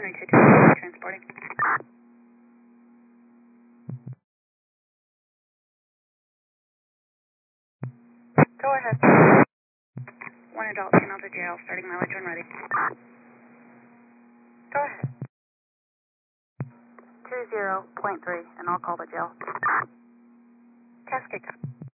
22 transporting. Go ahead. One adult, taken out to jail, starting mileage when ready. Go ahead. 20.3, and I'll call the jail. Cascade Cop.